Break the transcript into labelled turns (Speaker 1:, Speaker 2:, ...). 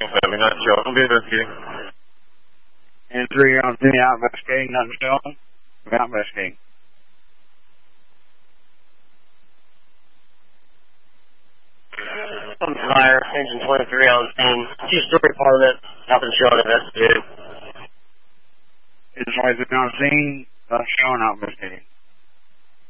Speaker 1: Family, not showing. I'll be investigating.
Speaker 2: And 3 on 3 out investigating, nothing showing. We're out investigating.
Speaker 3: Fire, engine 23 on scene. 2-story apartment, nothing showing, investigating.
Speaker 2: Engine 23 on scene, nothing showing, out investigating.